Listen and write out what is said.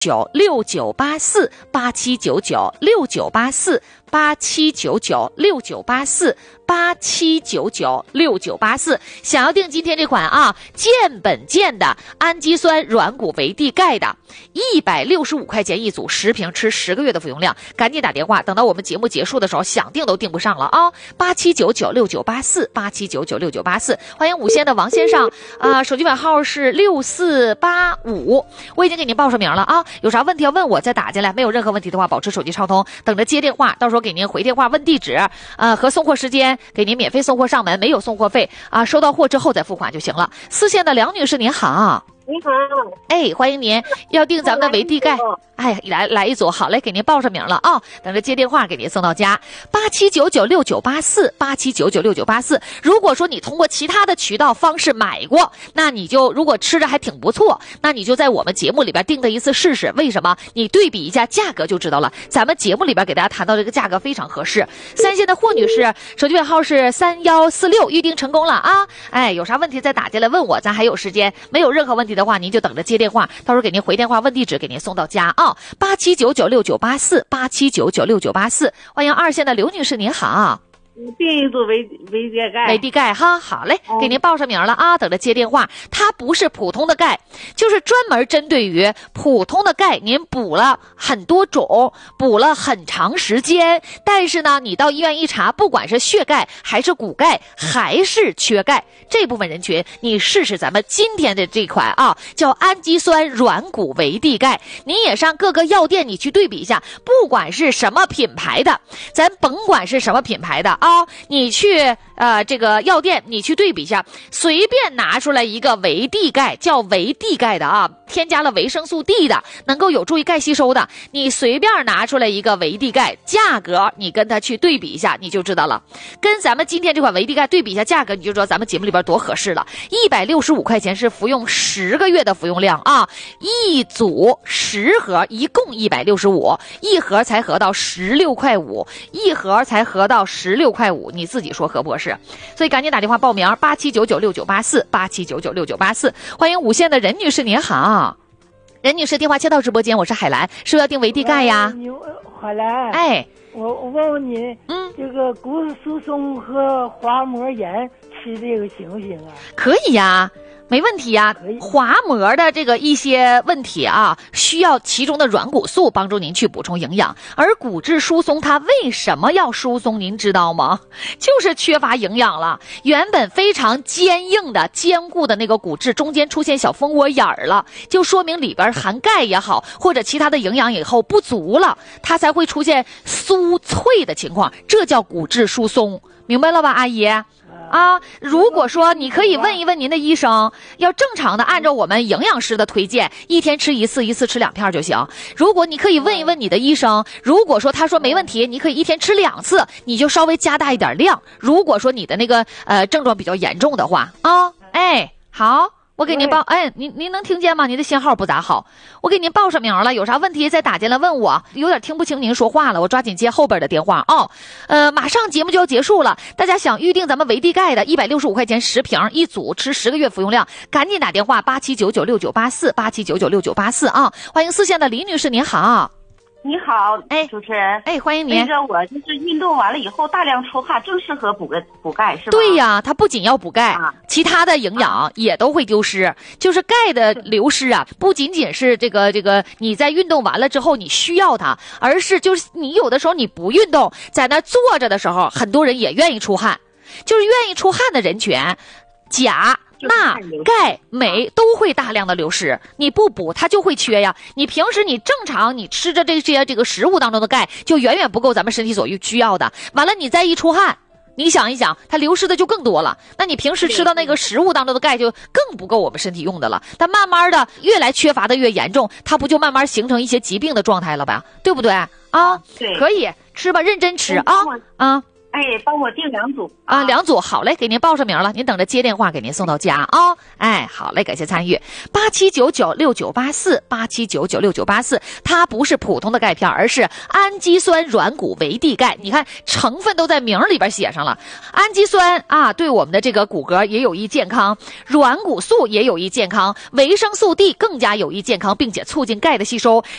67996984，想要订今天这款健本健的氨基酸软骨维 D 钙的165块钱一组10瓶，吃10个月的服用量，赶紧打电话，等到我们节目结束的时候想订都订不上了87996984，87996984，欢迎五线的王先生手机尾号是6485，我已经给您报上名了有啥问题要问我再打进来，没有任何问题的话保持手机畅通，等着接电话，到时候给您回电话问地址和送货时间，给您免费送货上门，没有送货费收到货之后再付款就行了。四线的梁女士您好。 你好， 欢迎您，要订咱们的维 D 钙，来一组，好嘞，给您报上名了等着接电话给您送到家。87996984，87996984。如果说你通过其他的渠道方式买过，那你就如果吃着还挺不错，那你就在我们节目里边订的一次试试。为什么？你对比一下价格就知道了。咱们节目里边给大家谈到这个价格非常合适。三线的霍女士，手机尾号是3146，预定成功了有啥问题再打进来问我，咱还有时间，没有任何问题的话，您就等着接电话，到时候给您回电话问地址，给您送到家87996984，87996984。欢迎二线的刘女士您好。 订一组维 D 钙， 维 D 钙好嘞，给您报上名了等着接电话。它不是普通的钙，就是专门针对于普通的钙，您补了很多种，补了很长时间，但是呢，你到医院一查，不管是血钙还是骨钙，还是缺钙，这部分人群，你试试咱们今天的这款叫氨基酸软骨维 D 钙，你也上各个药店你去对比一下，不管是什么品牌的，咱甭管是什么品牌的你去这个药店你去对比一下，随便拿出来一个维 D 钙，叫维 D 钙的添加了维生素 D 的，能够有助于钙吸收的，你随便拿出来一个维 D 钙，价格你跟它去对比一下，你就知道了。跟咱们今天这款维 D 钙对比一下价格，你就知道咱们节目里边多合适了。165块钱是服用10个月的服用量一组10盒，一共165，一盒才合到16块5，一盒才合到16块5，你自己说合不合适？所以赶紧打电话报名87996984，87996984。欢迎五线的任女士您好。任女士电话接到直播间，我是海兰，是不是要订维 D 钙呀？ 海兰，我问问你，这个骨质疏松和滑膜炎吃这个行不行可以呀，没问题呀。滑膜的这个一些问题需要其中的软骨素帮助您去补充营养，而骨质疏松它为什么要疏松您知道吗？就是缺乏营养了，原本非常坚硬的坚固的那个骨质中间出现小蜂窝眼儿了，就说明里边含钙也好或者其他的营养以后不足了，它才会出现酥脆的情况，这叫骨质疏松，明白了吧阿姨？如果说你可以问一问您的医生，要正常的按照我们营养师的推荐，一天吃一次，一次吃2片就行。如果你可以问一问你的医生，如果说他说没问题，你可以一天吃2次，你就稍微加大一点量。如果说你的那个症状比较严重的话好，我给您报，您能听见吗？您的信号不咋好，我给您报上名了，有啥问题再打进来问我，有点听不清您说话了，我抓紧接后边的电话马上节目就要结束了，大家想预定咱们维 D 钙的165块钱10瓶一组，吃10个月服用量，赶紧打电话87996984，87996984欢迎四线的李女士您好。 你好，主持人， 欢迎您。 那个我就是运动完了以后大量出汗，正适合补钙是吧？ 对呀，它不仅要补钙，其他的营养也都会丢失。就是钙的流失不仅仅是这个你在运动完了之后你需要它，而是就是你有的时候你不运动，在那坐着的时候，很多人也愿意出汗，就是愿意出汗的人群，钾钠、钙、镁都会大量的流失，你不补它就会缺呀。你平时你正常你吃着这些食物当中的钙就远远不够咱们身体所需要的，完了你再一出汗，你想一想它流失的就更多了，那你平时吃到那个食物当中的钙就更不够我们身体用的了，它慢慢的越来缺乏的越严重，它不就慢慢形成一些疾病的状态了吧，对不对对， 可以吃吧，认真吃帮我订2组啊，2组，好嘞，给您报上名了，您等着接电话给您送到家啊。好嘞，感谢参与。87996984，87996984，它不是普通的钙片，而是氨基酸软骨维 D 钙，你看成分都在名里边写上了。氨基酸啊，对我们的这个骨骼也有益健康，软骨素也有益健康，维生素 D 更加有益健康，并且促进钙的吸收。